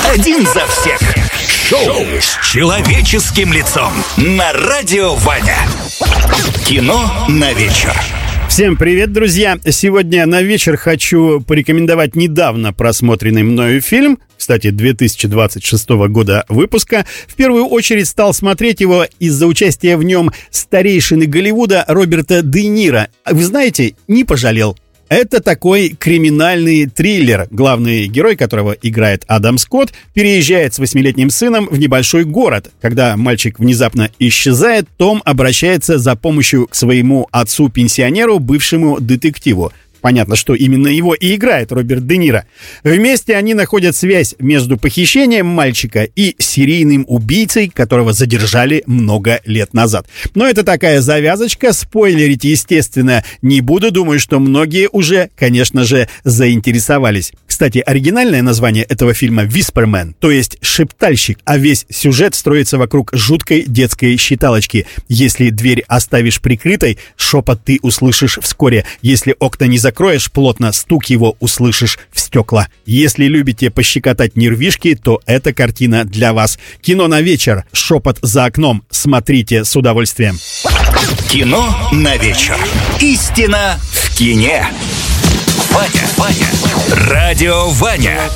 Один за всех. Шоу с человеческим лицом на Радио Ваня. Кино на вечер. Всем привет, друзья! Сегодня на вечер хочу порекомендовать недавно просмотренный мною фильм, кстати, 2026 года выпуска. В первую очередь стал смотреть его из-за участия в нем старейшины Голливуда Роберта Де Ниро. Вы знаете, не пожалел. Это такой криминальный триллер, главный герой которого играет Адам Скотт, переезжает с 8-летним сыном в небольшой город. Когда мальчик внезапно исчезает, Том обращается за помощью к своему отцу-пенсионеру, бывшему детективу. Понятно, что именно его и играет Роберт Де Ниро. Вместе они находят связь между похищением мальчика и серийным убийцей, которого задержали много лет назад. Но это такая завязочка, спойлерить, естественно, не буду. Думаю, что многие уже, конечно же, заинтересовались. Кстати, оригинальное название этого фильма «Виспермен», то есть «Шептальщик», а весь сюжет строится вокруг жуткой детской считалочки. Если дверь оставишь прикрытой, шепот ты услышишь вскоре. Если окна не закроешь плотно, стук его услышишь в стекла. Если любите пощекотать нервишки, то эта картина для вас. Кино на вечер. Шепот за окном. Смотрите с удовольствием. Кино на вечер. Истина в кине. Ваня. Радио Ваня.